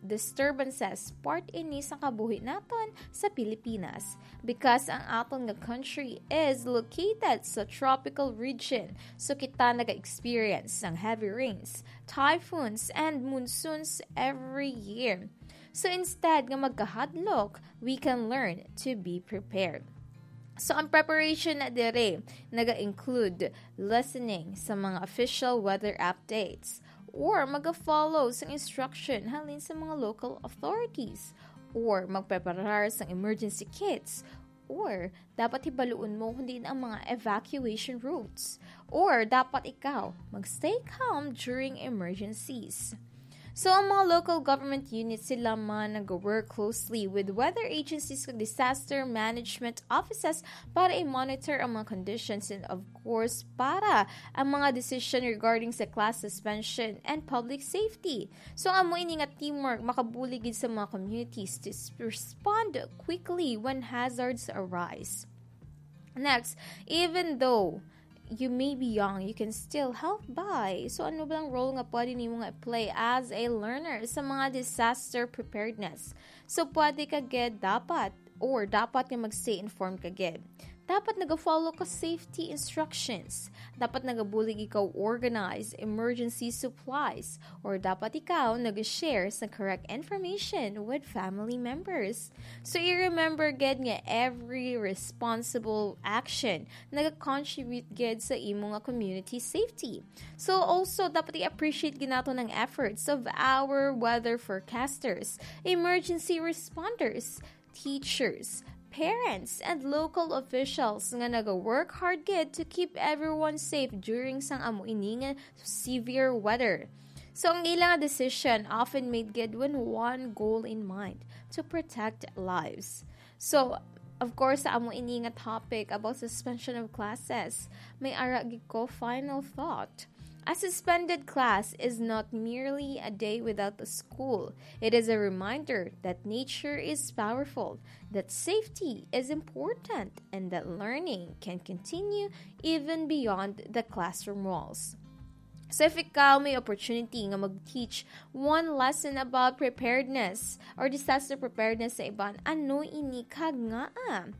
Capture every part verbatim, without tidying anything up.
disturbances part ini sa kabuhi naton sa Pilipinas because ang aton nga country is located sa tropical region, so kita naga-experience ng heavy rains, typhoons, and monsoons every year. So instead nga magkahadlok, we can learn to be prepared. So, ang preparation na dire, naga-include listening sa mga official weather updates or mag-follow sa instruction halin sa mga local authorities or magpreparar sa emergency kits or dapat hibaluon mo kung din ang mga evacuation routes or dapat ikaw magstay calm during emergencies. So, ang mga local government units sila man nag-work closely with weather agencies at disaster management offices para i-monitor ang mga conditions and of course para ang mga decision regarding sa class suspension and public safety. So, ang mo ini nga teamwork makabuligid sa mga communities to respond quickly when hazards arise. Next, even though you may be young, you can still help by. So, ano ba ang role nga pwede nimo nga play as a learner sa mga disaster preparedness? So, pwede ka ged dapat or dapat nga mag-stay informed ka ged. Dapat nag-follow ka safety instructions. Dapat nagabulig ikaw organize emergency supplies. Or dapat ikaw nag-share sa correct information with family members. So, i-remember ged nga every responsible action nag-contribute ged sa imo nga community safety. So, also, dapat i-appreciate ginato ng efforts of our weather forecasters, emergency responders, teachers, parents, and local officials nga naga-work hard gid to keep everyone safe during sang amo ini nga severe weather. So, ang ilang decision often made gid with one goal in mind, to protect lives. So, of course, sa amo ini nga topic about suspension of classes, may ara gid ko final thought. A suspended class is not merely a day without a school. It is a reminder that nature is powerful, that safety is important, and that learning can continue even beyond the classroom walls. So if ikaw may opportunity nga mag-teach one lesson about preparedness or disaster preparedness sa iban, ano ini kag nga?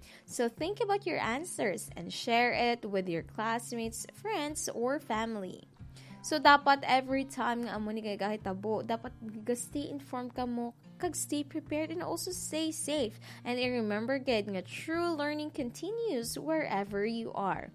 So think about your answers and share it with your classmates, friends, or family. So, dapat every time nga amo ni kay kahit tabo, dapat stay informed ka mo, kag stay prepared and also stay safe. And remember, gid nga true learning continues wherever you are.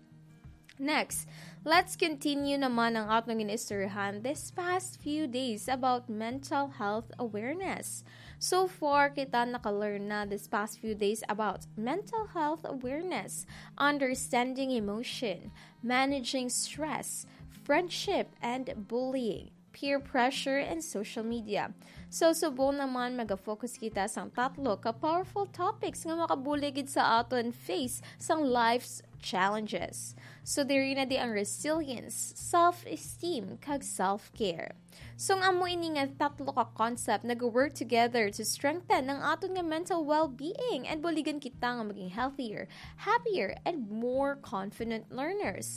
Next, let's continue naman ang atong ginistoryahan this past few days about mental health awareness. So far, kita naka-learn na this past few days about mental health awareness, understanding emotion, managing stress, friendship and bullying, peer pressure, and social media. So, subo naman mag-focus kita sa tatlo ka-powerful topics nga makabuligid sa aton face sang life's challenges. So, diri na di ang resilience, self-esteem, kag self-care. So, ang amo ini nga tatlo ka concept nag-work together to strengthen ang aton nga mental well-being and buligan kita nga maging healthier, happier, and more confident learners.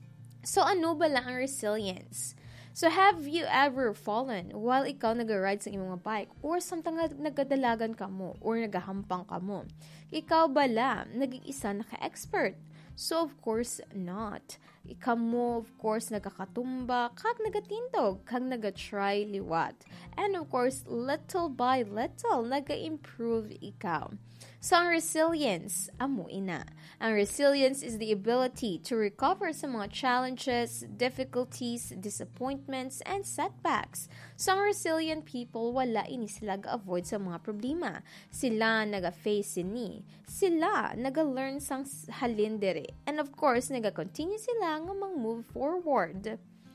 So, ano ba lang ang resilience? So, have you ever fallen while ikaw nag-ride sa imong bike or samtang nagadalagan ka mo or nagahampang ka mo? Ikaw ba lang nag-iisa na ka-expert? So, of course, not. Ikaw mo, of course, nagkakatumba, kag nagatindog, kag nagatry liwat. And of course, little by little, naga-improve ikaw. So, ang resilience, amo ina. Ang resilience is the ability to recover sa mga challenges, difficulties, disappointments, and setbacks. So, ang resilient people, wala ini sila ga-avoid sa mga problema. Sila naga-face ini. Sila naga-learn sang halin diri. And of course, naga-continue sila nga mang-move forward.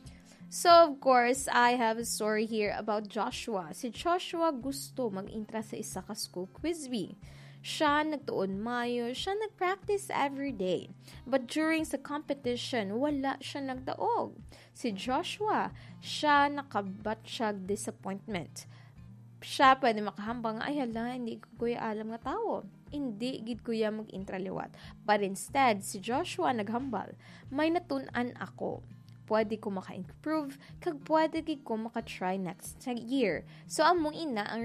So, of course, I have a story here about Joshua. Si Joshua gusto mag-intra sa isa ka school quiz bee. Siya nagtuon mayo, siya nag-practice every day. But during sa competition, wala siya nagdaog. Si Joshua, siya nakabatsyag disappointment. Siya pwede makahambang, ay hala, hindi ko kuya alam nga tao. Hindi gid kuya mag-intraliwat. But instead, si Joshua naghambal, may natun-an ako. Pwede ko maka-improve, kag pwede ko maka-try next year. So, among ina, ang